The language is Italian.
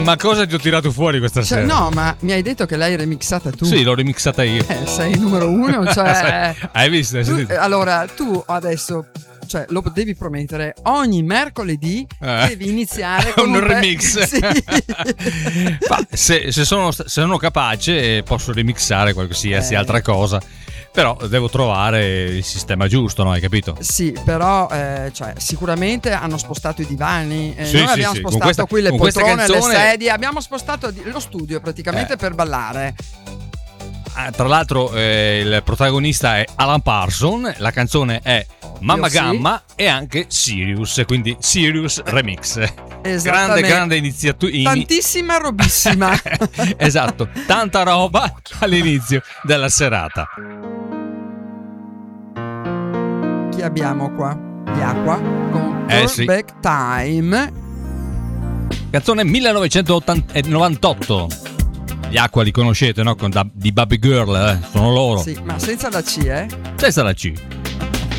Ma cosa ti ho tirato fuori questa sera? No, ma mi hai detto che l'hai remixata tu. Sì, l'ho remixata io. Sei il numero uno, cioè. Hai visto? Allora, tu adesso, cioè, lo devi promettere, ogni mercoledì devi iniziare con un remix. Sì. Se sono capace posso remixare qualsiasi altra cosa. Però devo trovare il sistema giusto, no? Hai capito? Sì, però cioè, sicuramente hanno spostato i divani. Sì, noi abbiamo spostato qui le poltrone, canzone... le sedie. Abbiamo spostato lo studio praticamente per ballare. Tra l'altro il protagonista è Alan Parsons, la canzone è Mamma Gamma e anche Sirius, quindi Sirius Remix. Grande iniziativa. Tantissima robissima. Esatto, tanta roba all'inizio della serata. Chi abbiamo qua? Gli Aqua con Back Time. Canzone 1998. Gli Aqua li conoscete, no? Di Baby Girl, sono loro. Sì, ma senza la C, Senza la C.